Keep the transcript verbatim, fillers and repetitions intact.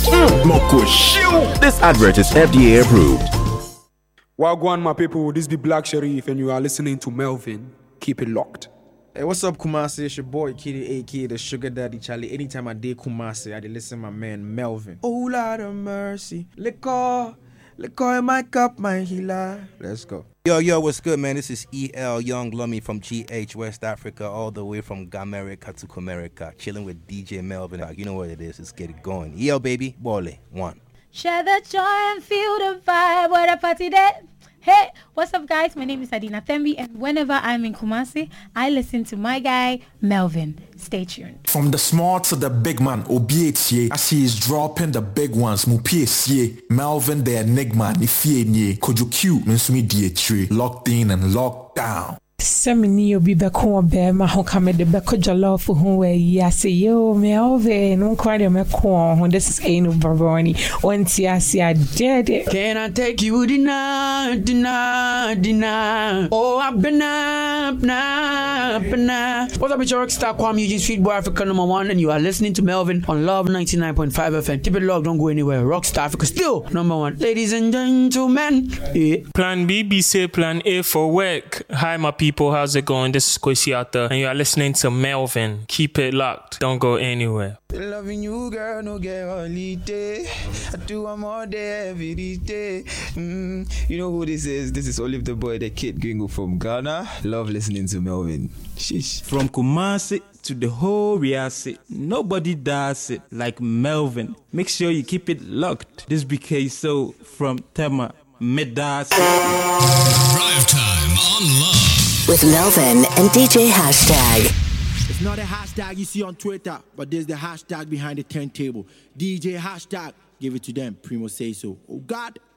Mm, Moko Shoe. This advert is F D A approved. Wagwan, my people, this be Black Sharif, and you are listening to Melvin. Keep it locked. Hey, what's up, Kumasi? It's your boy, Kitty, aka the Sugar Daddy Charlie. Anytime I did Kumasi, I did listen to my man Melvin. Oh, Lord of mercy. Liquor, liquor in my cup, my healer. Let's go. Yo, yo, what's good, man? This is E L Young Lummy from G H West Africa, all the way from Gamerica to Comerica, chilling with D J Melvin. You know what it is. Let's get it going. E L, baby, Wale, one. Share the joy and feel the vibe. What a party day. Hey, what's up, guys? My name is Adina Thembi, and whenever I'm in Kumasi, I listen to my guy, Melvin. Stay tuned. From the small to the big man, Obietye, as he is dropping the big ones, Mupiesye, Melvin the Enigma, Nifienye, Kojuku, Minsumi Dietre, locked in and locked down. Semini obi beko be ma ho kame de beko jollof ho we yase yo Melvin no kwade me ko this is Ainu Baroni onti ase adede. Can I take you dinner dinner dinner oh I've been up now now. What's up, it's your rockstar Kwame Eugene, Street Boy Africa number one, and you are listening to Melvin on Love ninety-nine point five F M. Keep it locked, don't go anywhere. Rockstar Africa still number one. Ladies and gentlemen, yeah. Plan B, B say Plan A for work. Hi my people. People, how's it going? This is Kwesiata, and you are listening to Melvin. Keep it locked. Don't go anywhere. Loving you, girl, no get holiday. I do one more day every day. Mm, you know who this is? This is Olive the Boy, the kid gringo from Ghana. Love listening to Melvin. Sheesh. From Kumasi to the whole Riasi, nobody does it like Melvin. Make sure you keep it locked. This B K So from Tema Medas. Drive time on Love. With Melvin and D J Hashtag. It's not a hashtag you see on Twitter, but there's the hashtag behind the turntable. D J Hashtag, give it to them. Primo say so. Oh God.